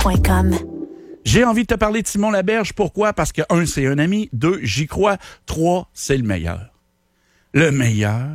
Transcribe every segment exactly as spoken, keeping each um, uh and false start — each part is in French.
point com. J'ai envie de te parler de Simon Laberge. Pourquoi? Parce que, un, c'est un ami. Deux, j'y crois. Trois, c'est le meilleur. Le meilleur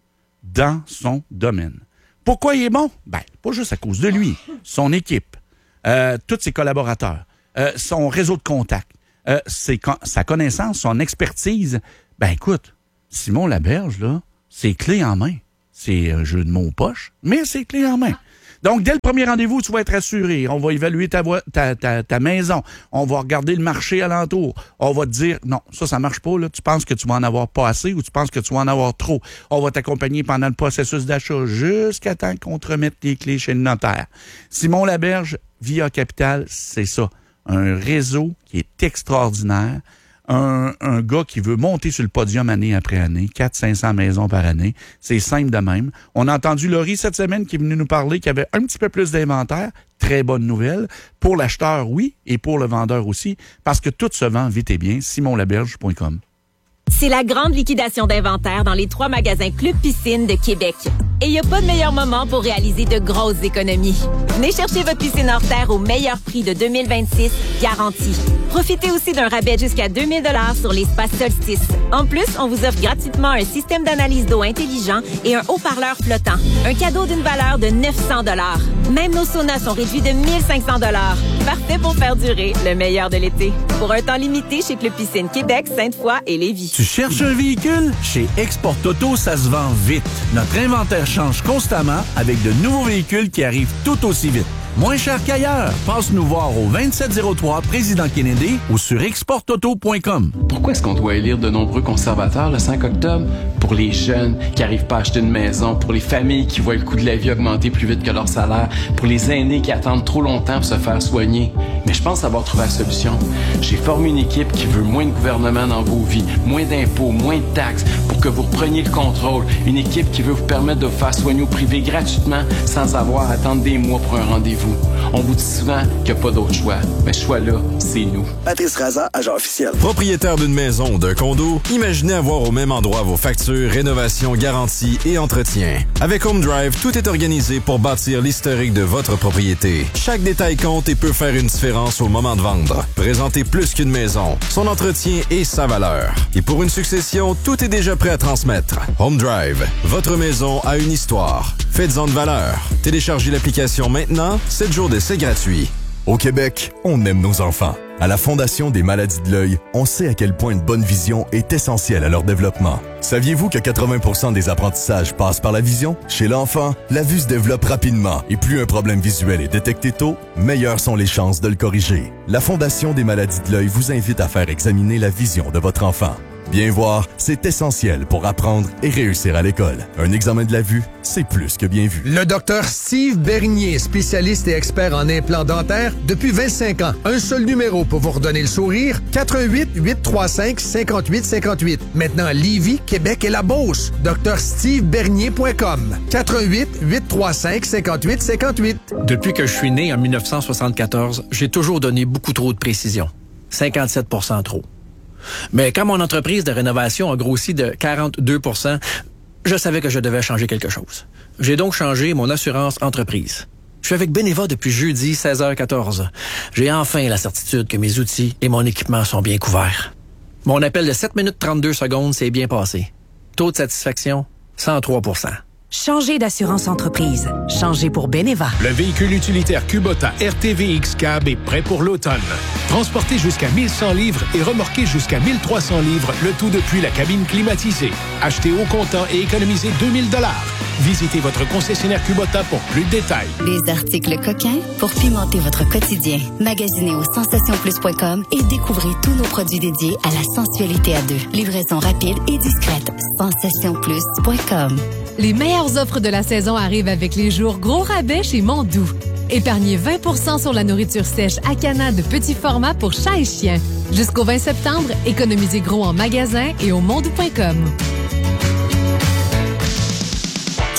dans son domaine. Pourquoi il est bon? Ben, pas juste à cause de lui. Son équipe, euh, tous ses collaborateurs, euh, son réseau de contacts, euh, ses, sa connaissance, son expertise. Ben, écoute, Simon Laberge, là, c'est clé en main. C'est un jeu de mots poche, mais c'est clé en main. Donc, dès le premier rendez-vous, tu vas être assuré. On va évaluer ta, vo- ta, ta, ta maison. On va regarder le marché alentour. On va te dire, non, ça, ça marche pas. Là. Tu penses que tu vas en avoir pas assez ou tu penses que tu vas en avoir trop. On va t'accompagner pendant le processus d'achat jusqu'à temps qu'on te remette tes clés chez le notaire. Simon Laberge, Via Capital, c'est ça. Un réseau qui est extraordinaire. Un, un gars qui veut monter sur le podium année après année, quatre cents à cinq cents maisons par année. C'est simple de même. On a entendu Laurie cette semaine qui est venue nous parler qu'il y avait un petit peu plus d'inventaire. Très bonne nouvelle. Pour l'acheteur, oui, et pour le vendeur aussi, parce que tout se vend vite et bien. simon laberge point com. C'est la grande liquidation d'inventaire dans les trois magasins Club Piscine de Québec. Et il n'y a pas de meilleur moment pour réaliser de grosses économies. Venez chercher votre piscine hors terre au meilleur prix de deux mille vingt-six, garanti. Profitez aussi d'un rabais jusqu'à deux mille dollars sur l'espace Solstice. En plus, on vous offre gratuitement un système d'analyse d'eau intelligent et un haut-parleur flottant. Un cadeau d'une valeur de neuf cents dollars. Même nos saunas sont réduits de mille cinq cents dollars. Parfait pour faire durer le meilleur de l'été. Pour un temps limité chez Club Piscine Québec, Sainte-Foy et Lévis. Tu cherches un véhicule? Chez Export Auto, ça se vend vite. Notre inventaire change constamment avec de nouveaux véhicules qui arrivent tout aussi vite. Moins cher qu'ailleurs. Passe nous voir au vingt-sept zéro trois Président Kennedy ou sur export auto point com. Pourquoi est-ce qu'on doit élire de nombreux conservateurs le cinq octobre? Pour les jeunes qui n'arrivent pas à acheter une maison, pour les familles qui voient le coût de la vie augmenter plus vite que leur salaire, pour les aînés qui attendent trop longtemps pour se faire soigner. Mais je pense avoir trouvé la solution. J'ai formé une équipe qui veut moins de gouvernement dans vos vies, moins d'impôts, moins de taxes, pour que vous repreniez le contrôle. Une équipe qui veut vous permettre de vous faire soigner au privé gratuitement sans avoir à attendre des mois pour un rendez-vous. On vous dit souvent qu'il n'y a pas d'autre choix. Mais ce choix-là, c'est nous. Patrice Raza, agent officiel. Propriétaire d'une maison ou d'un condo, imaginez avoir au même endroit vos factures, rénovation, garantie et entretien. Avec Home Drive, tout est organisé pour bâtir l'historique de votre propriété. Chaque détail compte et peut faire une différence au moment de vendre. Présentez plus qu'une maison, son entretien et sa valeur. Et pour une succession, tout est déjà prêt à transmettre. Home Drive, votre maison a une histoire. Faites-en de valeur. Téléchargez l'application maintenant, sept jours d'essai gratuit. Au Québec, on aime nos enfants. À la Fondation des maladies de l'œil, on sait à quel point une bonne vision est essentielle à leur développement. Saviez-vous que quatre-vingts pour cent des apprentissages passent par la vision? Chez l'enfant, la vue se développe rapidement et plus un problème visuel est détecté tôt, meilleures sont les chances de le corriger. La Fondation des maladies de l'œil vous invite à faire examiner la vision de votre enfant. Bien voir, c'est essentiel pour apprendre et réussir à l'école. Un examen de la vue, c'est plus que bien vu. Le docteur Steve Bernier, spécialiste et expert en implants dentaires depuis vingt-cinq ans. Un seul numéro pour vous redonner le sourire, quatre un huit, huit trois cinq, cinq huit cinq huit. Maintenant à Lévis, Québec et la Beauce. docteur steve bernier point com. quatre un huit, huit trois cinq, cinq huit cinq huit. Depuis que je suis né en dix-neuf cent soixante-quatorze, j'ai toujours donné beaucoup trop de précision. cinquante-sept pour cent trop. Mais quand mon entreprise de rénovation a grossi de quarante-deux pour cent, je savais que je devais changer quelque chose. J'ai donc changé mon assurance entreprise. Je suis avec Beneva depuis jeudi seize heures quatorze. J'ai enfin la certitude que mes outils et mon équipement sont bien couverts. Mon appel de sept minutes trente-deux secondes s'est bien passé. Taux de satisfaction, cent trois pour cent. Changez d'assurance entreprise. Changez pour Beneva. Le véhicule utilitaire Kubota R T V X Cab est prêt pour l'automne. Transportez jusqu'à mille cent livres et remorquez jusqu'à mille trois cents livres, le tout depuis la cabine climatisée. Achetez au comptant et économisez deux mille dollars. Visitez votre concessionnaire Kubota pour plus de détails. Des articles coquins pour pimenter votre quotidien. Magasinez au sensation plus point com et découvrez tous nos produits dédiés à la sensualité à deux. Livraison rapide et discrète. sensation plus point com. Les meilleures offres de la saison arrivent avec les jours gros rabais chez Mondou. Épargnez vingt pour cent sur la nourriture sèche Acana de petit format pour chat et chien. Jusqu'au vingt septembre, économisez gros en magasin et au mondou point com.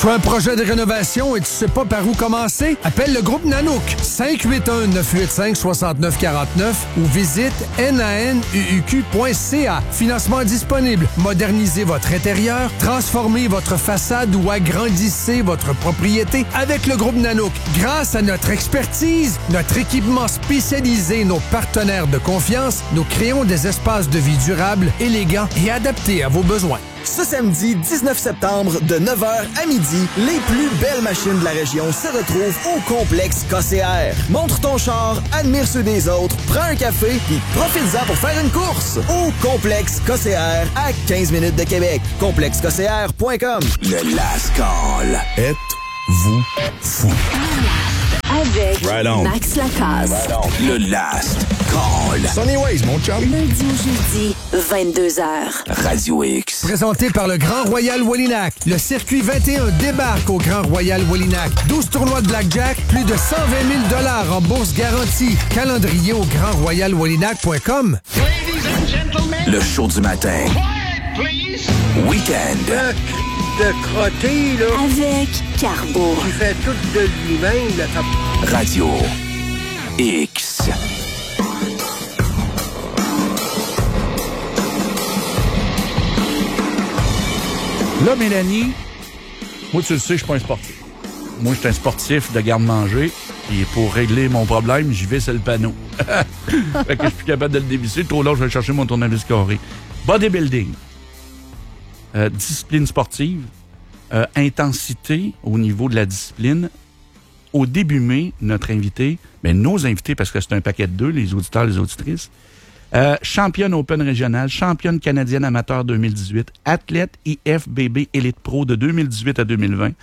Tu as un projet de rénovation et tu sais pas par où commencer? Appelle le groupe Nanook. cinq huit un, neuf huit cinq, six neuf quatre neuf ou visite nanuq point c a. Financement disponible. Modernisez votre intérieur, transformez votre façade ou agrandissez votre propriété avec le groupe Nanook. Grâce à notre expertise, notre équipement spécialisé, nos partenaires de confiance, nous créons des espaces de vie durables, élégants et adaptés à vos besoins. Ce samedi dix-neuf septembre, de neuf heures à midi, les plus belles machines de la région se retrouvent au complexe K C R. Montre ton char, admire ceux des autres, prends un café, puis profite-en pour faire une course. Au complexe K C R, à quinze minutes de Québec. complexe k c r point com. Le Last Call. Êtes-vous fou? Avec Right on. Max Lacasse. Right on. Le Last Call. Sonny Ways, mon chum. Lundi au jeudi, vingt-deux heures. Radio X. Présenté par le Grand Royal Wallinac. Le circuit vingt et un débarque au Grand Royal Wallinac. douze tournois de blackjack, plus de cent vingt mille dollars en bourse garantie. Calendrier au grand royal wallinac point com. Le show du matin. Week-end. De crotter, là. Avec Carbo. Il fait tout de lui-même, là. Radio X. Là, Mélanie, moi, tu le sais, je suis pas un sportif. Moi, je suis un sportif de garde-manger. Et pour régler mon problème, j'y vais sur le panneau. Fait que je suis plus capable de le dévisser. Trop long, je vais chercher mon tournevis carré. Bodybuilding. Euh, discipline sportive. Euh, intensité au niveau de la discipline. Au début mai, notre invité, ben nos invités, parce que c'est un paquet de deux, les auditeurs, les auditrices, euh, championne Open régionale, championne canadienne amateur deux mille dix-huit, athlète I F B B Elite Pro de deux mille dix-huit à deux mille vingt.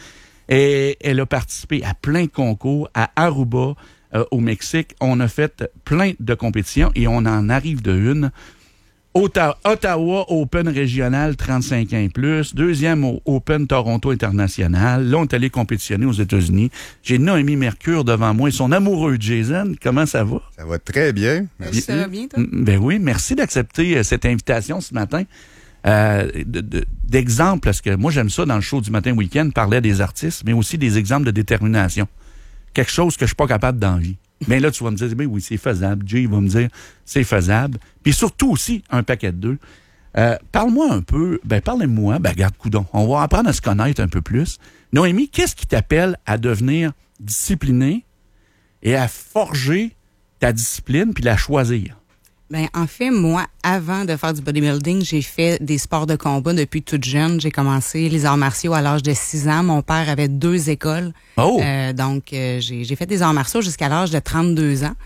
Et elle a participé à plein de concours à Aruba, euh, au Mexique. On a fait plein de compétitions et on en arrive de une. Ottawa, Ottawa Open régional trente-cinq ans et plus. Deuxième au Open Toronto International. Là, on est allé compétitionner aux États-Unis. J'ai Noémie Mercure devant moi et son amoureux Jason. Comment ça va? Ça va très bien. Merci. Ça va bien, toi? Ben oui, merci d'accepter euh, cette invitation ce matin. Euh, de, de, d'exemples, parce que moi, j'aime ça dans le show du matin week-end, parler des artistes, mais aussi des exemples de détermination. Quelque chose que je suis pas capable dans la vie. Mais là, tu vas me dire, ben oui, c'est faisable. Jay va me dire, c'est faisable. Puis surtout aussi, un paquet de deux. Euh, parle-moi un peu, ben parlez-moi, ben regarde, coudon, on va apprendre à se connaître un peu plus. Noémie, qu'est-ce qui t'appelle à devenir disciplinée et à forger ta discipline puis la choisir? Ben, en fait, moi, avant de faire du bodybuilding, j'ai fait des sports de combat depuis toute jeune. J'ai commencé les arts martiaux à l'âge de six ans. Mon père avait deux écoles. Oh! Euh, donc, euh, j'ai, j'ai fait des arts martiaux jusqu'à l'âge de trente-deux ans.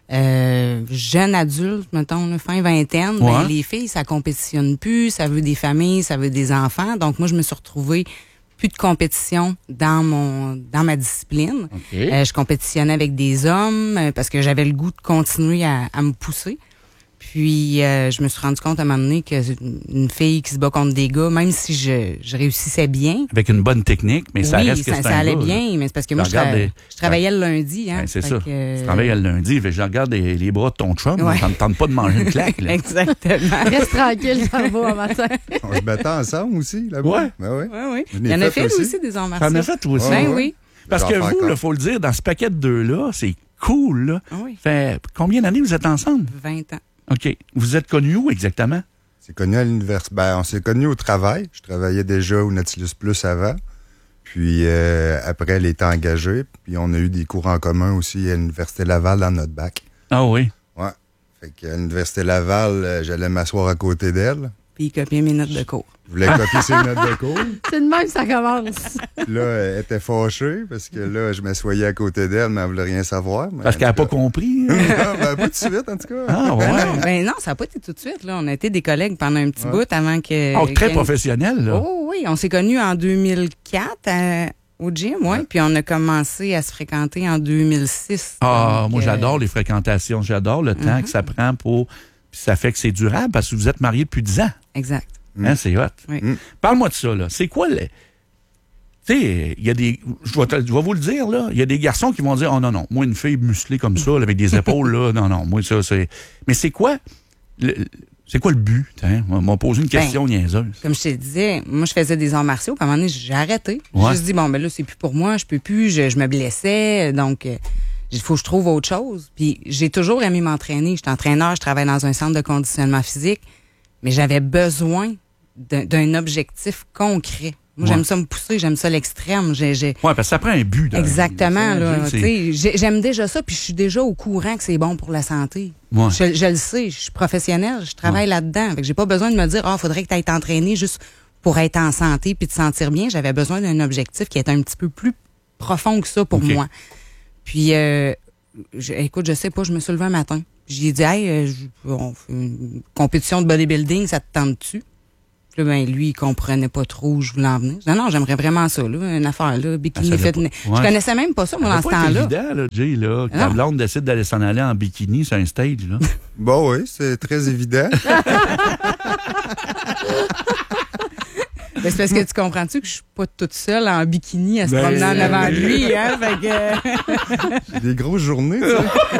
Euh, jeune adulte, mettons, fin vingtaine, ouais. ben, les filles, ça compétitionne plus, ça veut des familles, ça veut des enfants. Donc, moi, je me suis retrouvée plus de compétition dans mon dans ma discipline. Okay. Euh, je compétitionnais avec des hommes euh, parce que j'avais le goût de continuer à, à me pousser. Puis, euh, je me suis rendu compte à un moment donné qu'une fille qui se bat contre des gars, même si je, je réussissais bien... Avec une bonne technique, mais ça oui, reste que ça, c'est ça un allait gars, bien, là. mais c'est parce que moi, je, tra- les... je travaillais le lundi. Hein, ben, c'est fait ça. que... Tu travailles le lundi, je regarde les, les bras de ton chum, ouais. ça ne tente pas de manger une claque. Là. Exactement. Reste tranquille, ça va en matin. On se battait ensemble aussi, là-bas. Ouais. Ben oui. Ouais, ouais. Il y en a fait aussi, aussi des arts martiaux. Ça en a fait aussi. Ben oui. Parce que vous, il faut le dire, dans ce paquet de deux-là, c'est cool. Là. Oui. Fait combien d'années vous êtes ensemble? vingt ans. OK. Vous êtes connus où exactement? C'est connu à l'université. Ben, on s'est connus au travail. Je travaillais déjà au Nautilus Plus avant. Puis euh, après, elle était engagée. Puis on a eu des cours en commun aussi à l'Université Laval dans notre bac. Ah oui? Ouais. Fait qu'à l'Université Laval, euh, j'allais m'asseoir à côté d'elle. Puis il copiait mes notes de cours. Je voulais copier ses notes de cours. C'est de même que ça commence. Là, elle était fâchée parce que là, je m'assoyais à côté d'elle, mais elle voulait rien savoir. Parce qu'elle n'a pas compris. non, ben, pas tout de suite, en tout cas. Ah, ouais. Ben non, ben non ça n'a pas été tout de suite. Là. On a été des collègues pendant un petit ouais. bout avant que... Oh, très que... professionnel, là. Oh oui, on s'est connus en deux mille quatre à... au gym, oui. Ouais. Puis on a commencé à se fréquenter en deux mille six. Ah, donc, moi, euh... j'adore les fréquentations. J'adore le temps mm-hmm. que ça prend pour... Puis ça fait que c'est durable parce que vous êtes mariés depuis dix ans. Exact. Hein, c'est hot. Oui. Mm. Parle-moi de ça, là. C'est quoi le... Tu sais, il y a des... Je vais, te... je vais vous le dire, là. Il y a des garçons qui vont dire, oh non, non, moi, une fille musclée comme ça, là, avec des épaules, là, non, non, moi, ça, c'est... Mais c'est quoi le... C'est quoi le but? Hein? On m'a posé une question Ben, niaiseuse. Comme je te disais, moi, je faisais des arts martiaux. Puis à un moment donné, j'ai arrêté. J'ai Ouais. juste dit, bon, ben là, c'est plus pour moi. Je peux plus. Je, je me blessais. Donc, euh, il faut que je trouve autre chose. Puis j'ai toujours aimé m'entraîner. J'étais entraîneur. Je travaille dans un centre de conditionnement physique. Mais j'avais besoin d'un, d'un objectif concret. Moi, Ouais. j'aime ça me pousser. J'aime ça l'extrême. J'ai, j'ai... Ouais, parce que ça prend un but. Dans Exactement. Là, c'est- tu sais, j'ai- j'aime déjà ça. Puis je suis déjà au courant que c'est bon pour la santé. Ouais. Je, je le sais, je suis professionnelle, je travaille là-dedans. Fait que j'ai pas besoin de me dire, ah, faudrait que tu ailles t'entraîner juste pour être en santé puis te sentir bien. J'avais besoin d'un objectif qui est un petit peu plus profond que ça pour OK. moi. Puis, euh, je- écoute, je sais pas, je me suis levée un matin. J'ai dit, hey, euh, je- on fait une compétition de bodybuilding, ça te tente-tu? Puis là, ben, lui, il comprenait pas trop où je voulais en venir. Non, non, j'aimerais vraiment ça, là, une affaire, là, bikini Ah, ça fitness. doit pas- Je ouais. connaissais même pas ça, moi, Ça dans doit ce pas être temps-là. évident, là, Jay, là, que ta Non. blonde décide d'aller s'en aller en bikini sur un stage, là. Bon, oui, c'est très évident. Ben, c'est parce que tu comprends-tu que je suis pas toute seule en bikini à se Ben, promener en avant de euh, lui, hein? Fait que... J'ai des grosses journées, tu sais.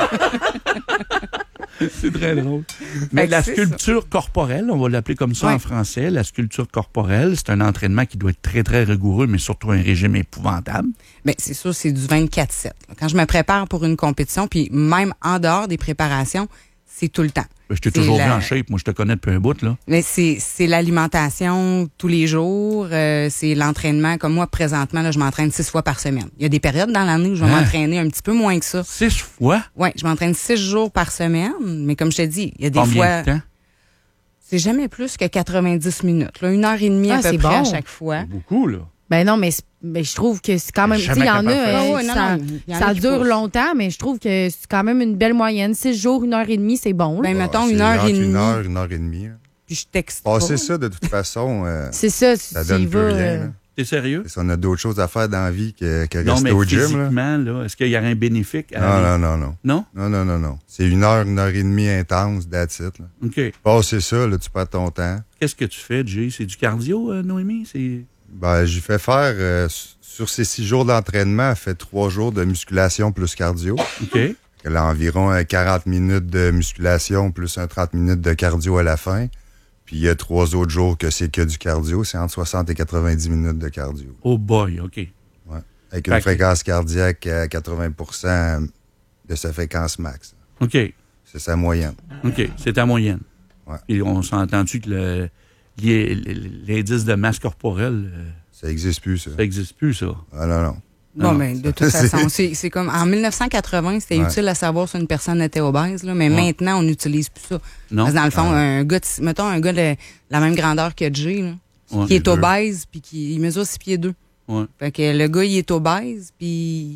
C'est très drôle. Mais Fait que la c'est sculpture corporelle, on va l'appeler comme ça Ouais. en français, la sculpture corporelle, c'est un entraînement qui doit être très, très rigoureux, mais surtout un régime épouvantable. Ben, c'est sûr, c'est du vingt-quatre sept. Quand je me prépare pour une compétition, puis même en dehors des préparations, c'est tout le temps. Ben, je t'ai C'est toujours la- vu en shape, moi je te connais depuis un bout, là. Mais c'est, c'est l'alimentation tous les jours, euh, c'est l'entraînement. Comme moi, présentement, là, je m'entraîne six fois par semaine. Il y a des périodes dans l'année où je vais Hein? m'entraîner un petit peu moins que ça. Six fois? Oui, je m'entraîne six jours par semaine, mais comme je te dis, il y a des Combien fois... de temps? C'est jamais plus que quatre-vingt-dix minutes. Là, une heure et demie Ah, à peu c'est près à bon. chaque fois. Beaucoup, là. Ben non, mais, c'est- ben, je trouve que c'est quand même. Tu sais, Jamais il y en a. capable de faire euh, ça. Ah ouais, non, ça non, il y en a ça qui dure poussent. longtemps, mais je trouve que c'est quand même une belle moyenne. Six jours, une heure et demie, c'est bon. là. Ben, mettons Ah, une c'est heure et entre demie. Une heure, une heure et demie. là. Puis je texte pas. Passer ça, de toute façon, euh, C'est ça, si ça tu donne y plus vas, rien. euh, là. T'es sérieux? Si on a d'autres choses à faire dans la vie que, que Non, rester mais au gym. Là. physiquement, là, est-ce qu'il y aurait un bénéfique? à Non, aller- non, non, non. Non? Non, non, non, non. C'est une heure, une heure et demie intense, that's it. Là. OK. Passer ça, là, tu perds ton temps. Qu'est-ce que tu fais, Jay? C'est du cardio, euh, Noémie? C'est... Ben, j'ai fait faire, euh, s- sur ces six jours d'entraînement, elle fait trois jours de musculation plus cardio. OK. Elle a environ euh, quarante minutes de musculation plus un trente minutes de cardio à la fin. Puis il y a trois autres jours que c'est que du cardio. C'est entre soixante et quatre-vingt-dix minutes de cardio. Oh boy, OK. Ouais. Avec Fait une que- fréquence cardiaque à quatre-vingts pour cent de sa fréquence max. OK. C'est sa moyenne. OK. C'est ta moyenne. Ouais. Et on s'entend-tu que le, l'y- l'indice de masse corporelle, euh, Ça n'existe plus, ça. ça n'existe plus, ça? Ah non, non. Bon, Non, ben, de toute c'est- façon, c'est, c'est comme en dix-neuf cent quatre-vingts, c'était Ouais. utile à savoir si une personne était obèse, là, mais Ouais. maintenant, on n'utilise plus ça. Non? Parce que dans le fond, Ah. un gars, de- mettons un gars de la même grandeur que Jay, là, Ouais. qui est deux. obèse, puis qui il mesure six pieds deux. Ouais. Fait que le gars, il est obèse, puis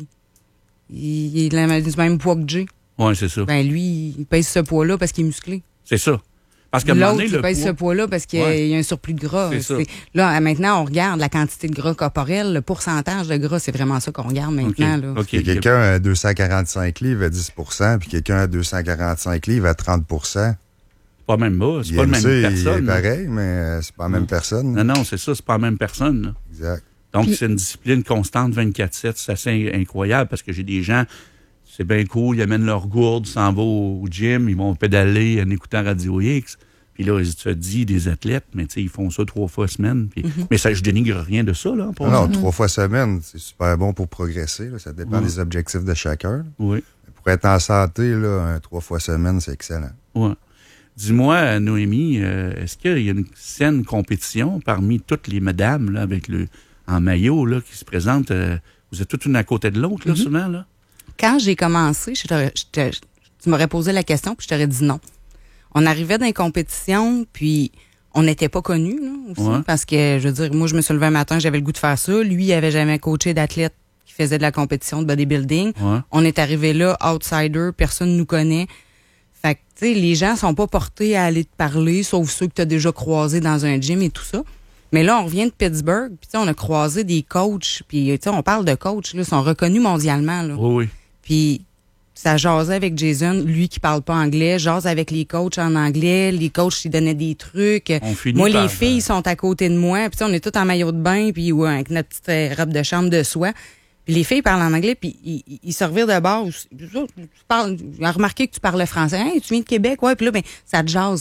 il, il est du même poids que Jay. Oui, c'est ça. Ben lui, il pèse ce poids-là parce qu'il est musclé. C'est ça. Parce qu'à un moment L'autre, donné, il le pèse poids- ce poids-là parce qu'il y a- Ouais. il y a un surplus de gras. C'est ça. C'est- Là, maintenant, on regarde la quantité de gras corporel, le pourcentage de gras, c'est vraiment ça qu'on regarde maintenant. OK. Là. OK. Il y a quelqu'un à deux cent quarante-cinq livres à dix pour cent, puis quelqu'un à deux cent quarante-cinq livres à trente pour cent. Pas même bas, c'est Il pas le aime même ça, il personne. est là. pareil, mais euh, c'est pas la même personne. Non, non, c'est ça, c'est pas la même personne. là. Exact. Donc, Puis- c'est une discipline constante vingt-quatre sept. C'est assez incroyable parce que j'ai des gens, c'est bien cool, ils amènent leur gourde, ils s'en vont au gym, ils vont pédaler en écoutant Radio X. Puis là, tu te dis des athlètes, mais tu sais, ils font ça trois fois semaine. Puis, Mm-hmm. Mais ça, je dénigre rien de ça, là. Pour Non, non, trois fois semaine, c'est super bon pour progresser. Là. Ça dépend Ouais. des objectifs de chacun. là. Oui, Mais pour être en santé, là, un trois fois semaine, c'est excellent. oui. Dis-moi, Noémie, euh, est-ce qu'il y a une saine compétition parmi toutes les madames là, avec le en maillot là, qui se présentent? euh, vous êtes toutes une à côté de l'autre, là, Mm-hmm. souvent, là? Quand j'ai commencé, je t'aurais- je te- tu m'aurais posé la question, puis je t'aurais dit non. On arrivait dans les compétitions, puis on n'était pas connus, là, aussi, Ouais. parce que, je veux dire, moi, je me suis levée un matin, j'avais le goût de faire ça. Lui, il avait jamais coaché d'athlète qui faisait de la compétition de bodybuilding. Ouais. On est arrivé là, outsider, personne nous connaît. Fait que, tu sais, les gens sont pas portés à aller te parler, sauf ceux que tu as déjà croisés dans un gym et tout ça. Mais là, on revient de Pittsburgh, puis tu sais, on a croisé des coachs, puis tu sais, on parle de coachs, là, ils sont reconnus mondialement, là. Oui, oui. Puis ça jasait avec Jason, lui qui parle pas anglais, jase avec les coachs en anglais, les coachs ils donnaient des trucs. On finit Moi, par, les filles euh, sont à côté de moi, puis tu sais, on est tous en maillot de bain, puis ouais, avec notre petite euh, robe de chambre de soie. Puis les filles parlent en anglais, puis ils, ils, ils se revirent de bord. Tu parles, j'ai remarqué que tu parlais français. Hein, tu viens de Québec, ouais. Puis là, ben, ça te jase.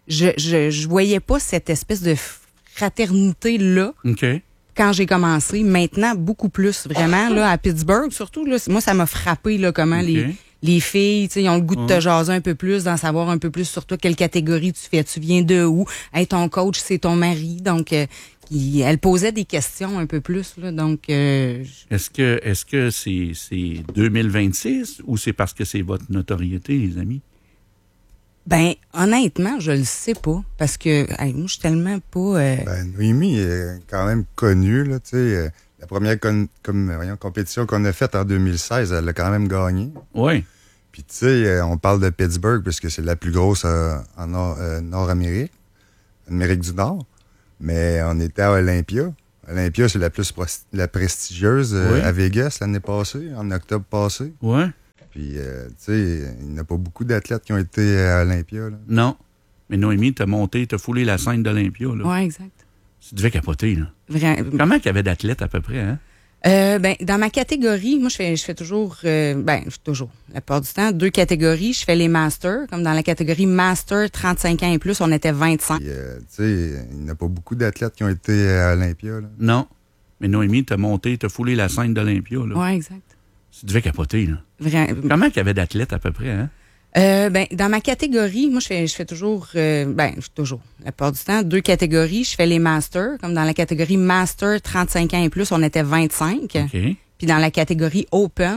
je, je, je voyais pas cette espèce de fraternité-là. OK. Quand j'ai commencé, maintenant, beaucoup plus, vraiment, là, à Pittsburgh, surtout, là, moi, ça m'a frappé, là, comment okay. les, les filles, tu sais, ils ont le goût de te ouais. jaser un peu plus, d'en savoir un peu plus sur toi, quelle catégorie tu fais, tu viens de où, hey, ton coach, c'est ton mari, donc, euh, il, elle posait des questions un peu plus, là, donc... Euh, est-ce que, est-ce que c'est, c'est deux mille vingt-six ou c'est parce que c'est votre notoriété, les amis? Ben, honnêtement, je le sais pas. Parce que, hey, moi, je suis tellement pas... Euh... Ben, Noémie est quand même connue, là, tu sais. Euh, la première con- comme, voyons, compétition qu'on a faite en deux mille seize, elle a quand même gagné. Oui. Puis, tu sais, euh, on parle de Pittsburgh, puisque c'est la plus grosse euh, en Nord, euh, Nord-Amérique, Amérique du Nord. Mais on était à Olympia. Olympia, c'est la plus pro- la prestigieuse euh, oui. à Vegas l'année passée, en octobre passé. Oui. Puis, euh, tu sais, il n'y a pas beaucoup d'athlètes qui ont été à Olympia. Là. Non. Mais Noémie, t'as monté, t'as foulé la scène d'Olympia. Oui, exact. Tu devais capoter, là. Vra- Comment qu'il y avait d'athlètes à peu près, hein? Euh, ben, dans ma catégorie, moi, je fais, je fais toujours, euh, ben, je fais toujours, la plupart du temps, deux catégories. Je fais les masters, comme dans la catégorie master trente-cinq ans et plus, on était vingt-cinq. Euh, tu sais, il n'y a pas beaucoup d'athlètes qui ont été à Olympia. Là. Non. Mais Noémie, t'as monté, t'as foulé la scène d'Olympia, là. Oui, exact. Tu devais capoter, là. Vra- Comment qu'il y avait d'athlètes à peu près, hein? Euh, ben, dans ma catégorie, moi, je fais, je fais toujours, euh, ben, je fais toujours, la plupart du temps, deux catégories. Je fais les masters, comme dans la catégorie master trente-cinq ans et plus, on était vingt-cinq. OK. Puis dans la catégorie open,